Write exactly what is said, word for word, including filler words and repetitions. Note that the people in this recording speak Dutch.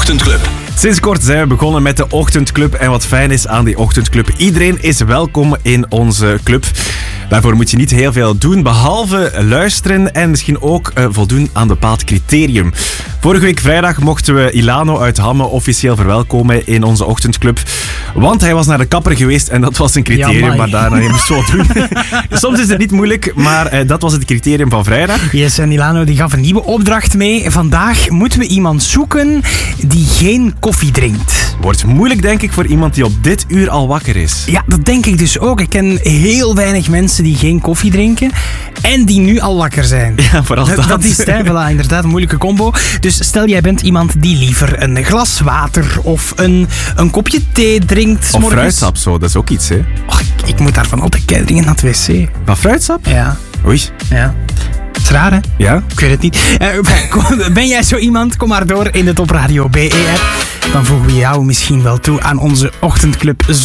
Ochtendclub. Sinds kort zijn we begonnen met de Ochtendclub. En wat fijn is aan die Ochtendclub, iedereen is welkom in onze club. Daarvoor moet je niet heel veel doen, behalve luisteren en misschien ook uh, voldoen aan een bepaald criterium. Vorige week vrijdag mochten we Ilano uit Hamme officieel verwelkomen in onze Ochtendclub. Want hij was naar de kapper geweest en dat was een criterium, Ja, maar daarna moest wel doen. Soms is het niet moeilijk, maar uh, dat was het criterium van vrijdag. Yes, en Ilano die gaf een nieuwe opdracht mee. Vandaag moeten we iemand zoeken die geen koffie drinkt. Wordt moeilijk, denk ik, voor iemand die op dit uur al wakker is. Ja, dat denk ik dus ook. Ik ken heel weinig mensen die geen koffie drinken en die nu al wakker zijn. Ja, vooral dat. Dat is het, hè. Voilà, inderdaad een moeilijke combo. Dus stel jij bent iemand die liever een glas water of een, een kopje thee drinkt. 's Of morgens. fruitsap, zo, dat is ook iets, hè? Och, ik, ik moet daarvan altijd keidringen naar het wc. Wat, fruitsap? Ja, Oei. ja. Dat is raar, hè? Ja? Ik weet het niet. Uh, kom, ben jij zo iemand? Kom maar door in de Top Radio B E app. Dan voegen we jou misschien wel toe aan onze Ochtendclub